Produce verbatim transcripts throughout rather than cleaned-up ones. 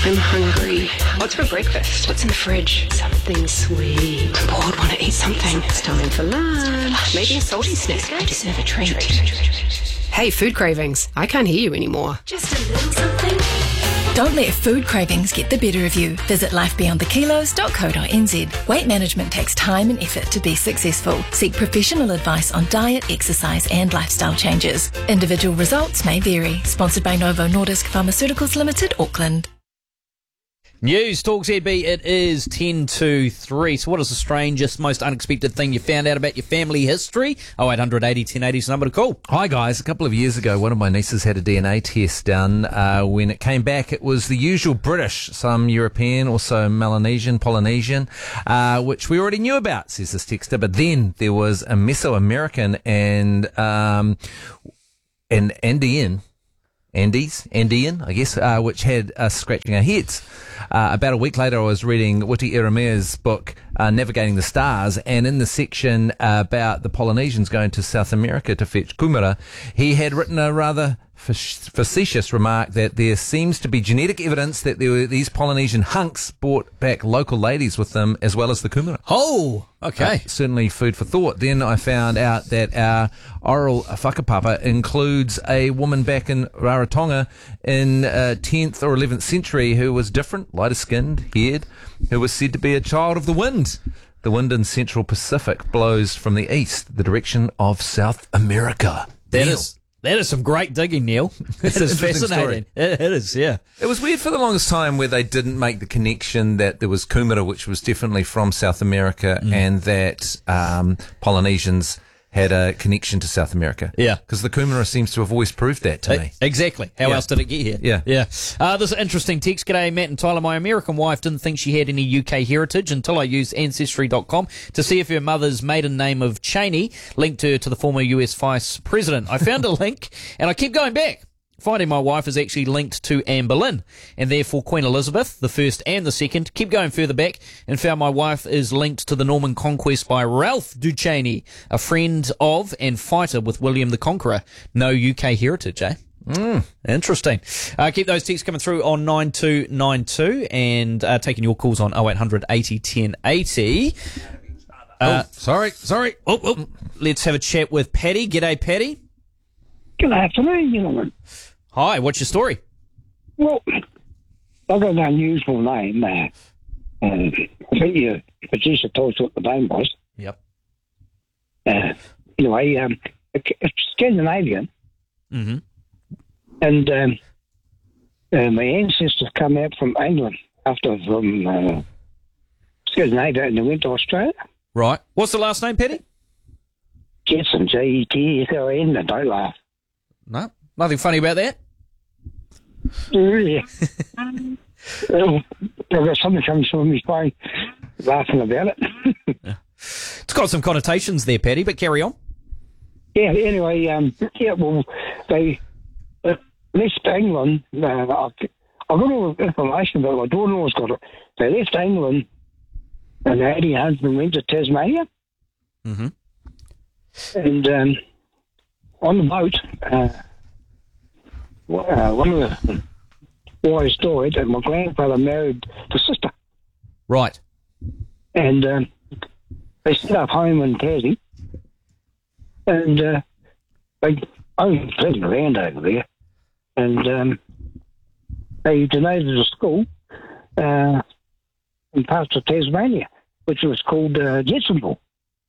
I'm hungry. What's for breakfast? What's in the fridge? Something sweet. I'm bored, want to eat something. It's time for lunch. Maybe a salty snack. I deserve a treat. Hey, food cravings. I can't hear you anymore. Just a little something. Don't let food cravings get the better of you. Visit life beyond the kilos dot co dot n z. Weight management takes time and effort to be successful. Seek professional advice on diet, exercise and lifestyle changes. Individual results may vary. Sponsored by Novo Nordisk Pharmaceuticals Limited, Auckland. News Talk Z B, it is ten to three. So what is the strangest, most unexpected thing you found out about your family history? oh eight hundred eighty ten eighty is the number to call. Hi guys, a couple of years ago one of my nieces had a D N A test done. Uh, when it came back it was the usual British, some European, also Melanesian, Polynesian, uh, which we already knew about, says this texter, but then there was a Mesoamerican and um, an Andean, Andes, Andean, I guess, uh, which had us scratching our heads. Uh, about a week later, I was reading Witi Iramea's book, uh, Navigating the Stars, and in the section uh, about the Polynesians going to South America to fetch kumara, he had written a rather facetious remark that there seems to be genetic evidence that there were these Polynesian hunks brought back local ladies with them as well as the kumara. Oh, okay. Uh, certainly food for thought. Then I found out that our oral whakapapa includes a woman back in Rarotonga in uh, tenth or eleventh century who was different, lighter skinned, haired, who was said to be a child of the wind. The wind in Central Pacific blows from the east, the direction of South America. That Neil. is that is some great digging, Neil. It is fascinating. It, it is, yeah. It was weird for the longest time where they didn't make the connection that there was kumara, which was definitely from South America, mm. and that um, Polynesians had a connection to South America. Yeah. Because the kumara seems to have always proved that to e- me. Exactly. How yeah. else did it get here? Yeah. Yeah. Uh, this is interesting text. G'day, Matt and Tyler. My American wife didn't think she had any U K heritage until I used Ancestry dot com to see if her mother's maiden name of Cheney linked her to the former U S Vice President. I found a link and I kept going back, finding my wife is actually linked to Anne Boleyn and therefore Queen Elizabeth, the first and the second. Keep going further back and found my wife is linked to the Norman conquest by Ralph Ducheney, a friend of and fighter with William the Conqueror. No U K heritage, eh? Mm, interesting. Uh, keep those texts coming through on nine two nine two and uh, taking your calls on oh eight hundred eighty ten eighty. Uh, oh, sorry, sorry. Oh, oh. Let's have a chat with Paddy. G'day, Paddy. Good afternoon, gentlemen. Hi, what's your story? Well, I've got an unusual name. Uh, uh, I think your producer told us what the name was. Yep. Uh, anyway, um, it's Scandinavian. Mm-hmm. And um, uh, my ancestors come out from England after from uh, Scandinavia and they went to Australia. Right. What's the last name, Paddy? Jetson, J E T S O N, and don't laugh. No, nothing funny about that. Yeah. Well, I've got something coming from me phone laughing about it. Yeah. It's got some connotations there, Paddy, but carry on. Yeah, anyway, um, yeah, well, they uh, left England. Uh, I've, I've got all the information, but my daughter-in-law's got it. They left England in the eighteen hundreds and went to Tasmania. Mm-hmm. And um, on the boat, uh, uh, one of the boys died, and my grandfather married the sister. Right. And um, they set up home in Tassie, and uh, they owned plenty of land over there, and um, they donated a school uh, in parts of Tasmania, which was called uh, Jetsonville.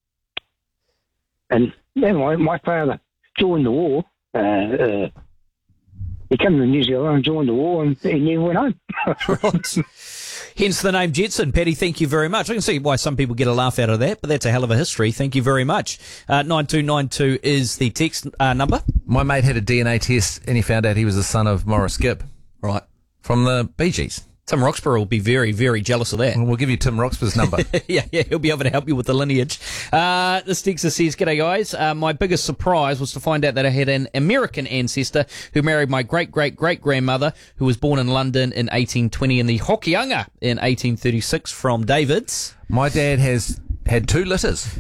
And then my, my father joined the war. Uh, uh, he came to New Zealand and joined the war, and he never went home. Right. Hence the name Jetson. Paddy, thank you very much. I can see why some people get a laugh out of that, but that's a hell of a history. Thank you very much. Uh, nine two nine two is the text uh, number. My mate had a D N A test and he found out he was the son of Morris Gibb. Right. From the Bee Gees. Tim Roxburgh will be very, very jealous of that. Well, we'll give you Tim Roxburgh's number. yeah, yeah, he'll be able to help you with the lineage. Uh, this texter says, "G'day guys. Uh, my biggest surprise was to find out that I had an American ancestor who married my great-great-great-grandmother, who was born in London in eighteen twenty and the Hokianga in eighteen thirty-six from Davids." My dad has had two litters.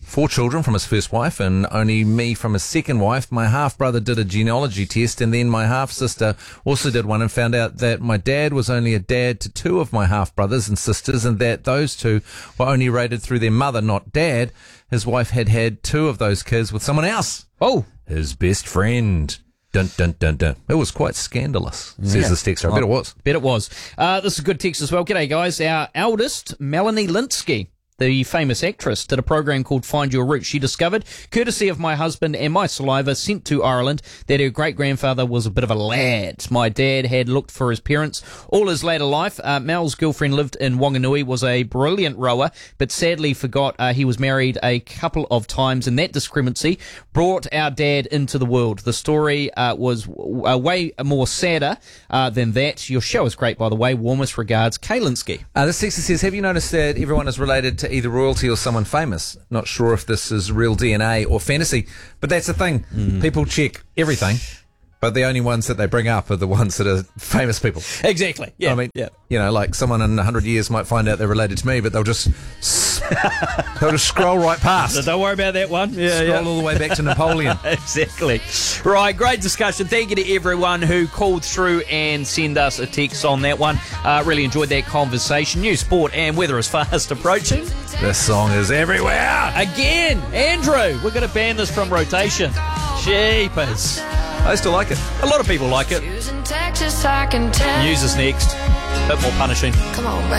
four children from his first wife and only me from his second wife. My half-brother did a genealogy test, and then my half-sister also did one and found out that my dad was only a dad to two of my half-brothers and sisters, and that those two were only rated through their mother, not dad. His wife had had two of those kids with someone else. Oh. His best friend. Dun, dun, dun, dun. It was quite scandalous, says Yeah. this texter. I bet it was. Bet it was. Uh, this is a good text as well. G'day, guys. Our eldest, Melanie Linsky, the famous actress, did a program called Find Your Roots. She discovered, courtesy of my husband and my saliva sent to Ireland, that her great-grandfather was a bit of a lad. My dad had looked for his parents all his later life. Uh, Mel's girlfriend lived in Wanganui, was a brilliant rower, but sadly forgot uh, he was married a couple of times, and that discrepancy brought our dad into the world. The story uh, was w- uh, way more sadder uh, than that. Your show is great, by the way. Warmest regards, Kay Linsky. Uh, this texter says, have you noticed that everyone is related to either royalty or someone famous? Not sure if this is real D N A or fantasy, but that's the thing. Mm. People check everything, but the only ones that they bring up are the ones that are famous people. Exactly. Yeah. I mean, yeah. you know, like someone in a hundred years might find out they're related to me, but they'll just they'll just scroll right past. So don't worry about that one. Yeah, Scroll yeah. all the way back to Napoleon. Exactly. Right, great discussion. Thank you to everyone who called through and sent us a text on that one. Uh, really enjoyed that conversation. New sport and weather is fast approaching. This song is everywhere. Again, Andrew, we're going to ban this from rotation. Jeepers. I still like it. A lot of people like it. Texas, I can tell. News is next. Bit more punishing. Come on,